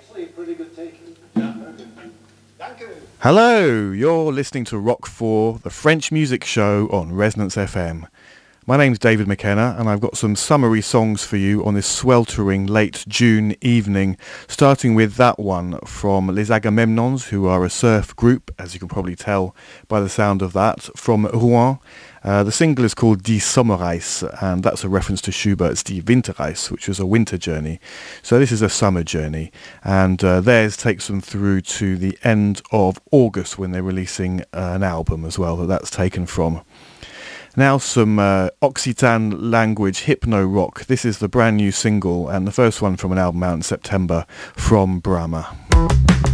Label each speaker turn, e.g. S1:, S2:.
S1: Hello, you're listening to Rock 4, the French music show on Resonance FM. My name's David McKenna and I've got some summery songs for you on this sweltering late June evening, starting with that one from Les Agamemnons, who are a surf group, as you can probably tell by the sound of that, from Rouen. The single is called Die Sommerreise, and that's a reference to Schubert's Die Winterreise, which was a winter journey. So this is a summer journey, and theirs takes them through to the end of August when they're releasing an album as well that's taken from. Now some Occitan language hypno rock. This is the brand new single and the first one from an album out in September from Brahma.